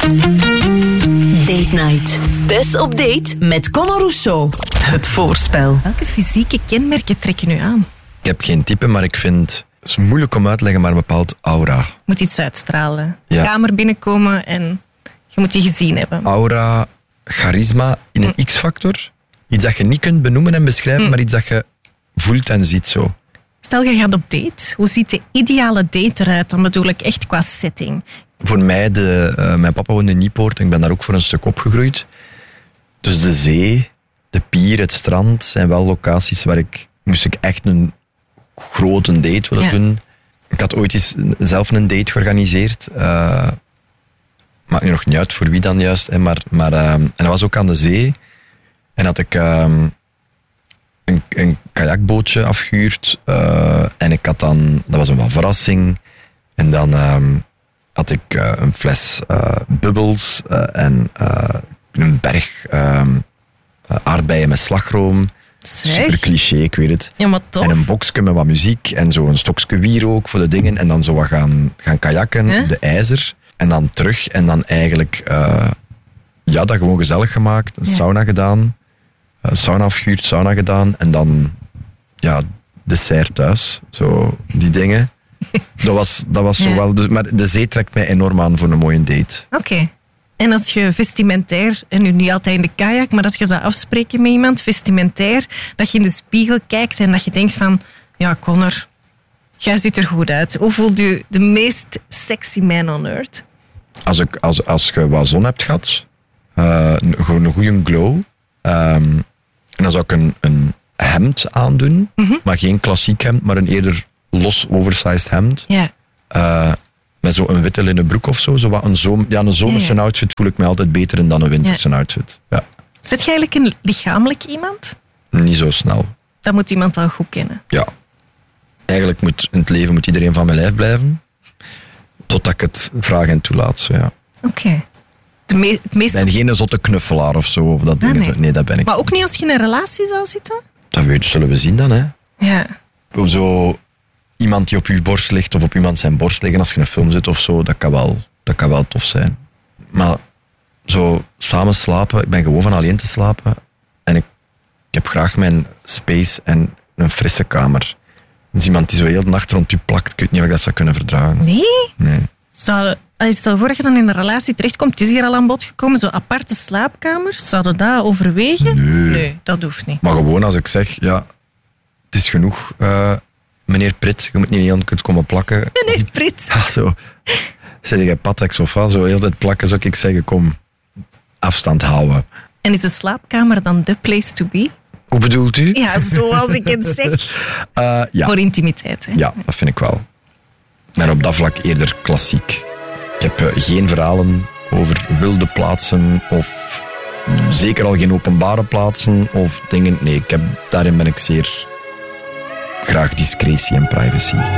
Date Night. Tess op date met Conor Rousseau. Het voorspel. Welke fysieke kenmerken trekken u aan? Ik heb geen type, maar ik vind... Het is moeilijk om uit te leggen, maar een bepaald aura. Moet iets uitstralen. Ja. De kamer binnenkomen en je moet die gezien hebben. Aura, charisma in een X-factor. Iets dat je niet kunt benoemen en beschrijven, maar iets dat je voelt en ziet zo. Stel, je gaat op date. Hoe ziet de ideale date eruit? Dan bedoel ik echt qua setting. Voor mij, mijn papa woonde in Niepoort en ik ben daar ook voor een stuk opgegroeid. Dus de zee, de pier, het strand zijn wel locaties waar moest ik echt een grote date willen doen. Ik had ooit eens zelf een date georganiseerd. Maakt nu nog niet uit voor wie dan juist. En dat was ook aan de zee. En had ik een kajakbootje afgehuurd. En ik had dan... Dat was een wat verrassing. En dan had ik een fles bubbels en een berg aardbeien met slagroom. Super cliché, ik weet het. Ja, maar toch. En een boxje met wat muziek en zo een stokje wierook voor de dingen. En dan zo wat gaan kajakken, de ijzer. En dan terug. En dan eigenlijk dat gewoon gezellig gemaakt. Een sauna gedaan. Sauna afgehuurd, sauna gedaan. En dan dessert thuis. Zo, die dingen. Dat was zo wel... Dus, maar de zee trekt mij enorm aan voor een mooie date. Oké. En als je vestimentair, en nu niet altijd in de kajak, maar als je zou afspreken met iemand, vestimentair, dat je in de spiegel kijkt en dat je denkt van, ja, Conor, jij ziet er goed uit. Hoe voelt u de meest sexy man on earth? Als je wat zon hebt gehad, gewoon een goede glow, en dan zou ik een hemd aandoen, maar geen klassiek hemd, maar een eerder los oversized hemd. Ja. Met zo'n witte linnen broek of zo. Een zomerse outfit voel ik me altijd beter in dan een winterse outfit. Ja. Zit je eigenlijk een lichamelijk iemand? Niet zo snel. Dat moet iemand al goed kennen. Ja. Eigenlijk in het leven moet iedereen van mijn lijf blijven. Totdat ik het vraag en toelaat. So, ja. Oké. Ik ben geen zotte knuffelaar of zo. Of dat nee, dat ben ik. Maar ook niet als je in een relatie zou zitten? Dat zullen we zien dan, hè. Ja. Zo... Iemand die op je borst ligt of op iemand zijn borst liggen als je in een film zit of zo, dat kan wel tof zijn. Maar zo samen slapen, ik ben gewoon van alleen te slapen. En ik heb graag mijn space en een frisse kamer. Dus iemand die zo heel de nacht rond je plakt, ik weet niet of ik dat zou kunnen verdragen. Nee? Stel voor dat je dan in een relatie terechtkomt, het is hier al aan bod gekomen, zo aparte slaapkamers, zouden dat overwegen? Nee, dat hoeft niet. Maar gewoon als ik zeg, ja, het is genoeg... meneer Prit, je moet niet heel kunt komen plakken. Meneer Prit. Ja, zo. Zeg je Patek Sofa, zo heel tijd plakken, zou ik zeggen, kom, afstand houden. En is de slaapkamer dan the place to be? Hoe bedoelt u? Ja, zoals ik het zeg. Ja. Voor intimiteit, hè? Ja, dat vind ik wel. En op dat vlak eerder klassiek. Ik heb geen verhalen over wilde plaatsen of zeker al geen openbare plaatsen of dingen. Nee, daarin ben ik zeer... graag discretie en privacy.